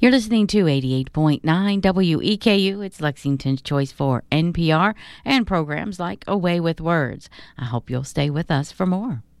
You're listening to 88.9 WEKU. It's Lexington's choice for NPR and programs like Away with Words. I hope you'll stay with us for more.